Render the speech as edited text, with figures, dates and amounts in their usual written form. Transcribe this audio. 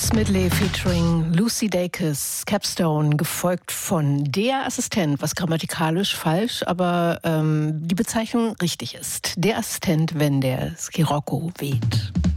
Miss Medley featuring Lucy Dacus, Capstone, gefolgt von Der Assistent, was grammatikalisch falsch, aber die Bezeichnung richtig ist. Der Assistent, wenn der Scirocco weht.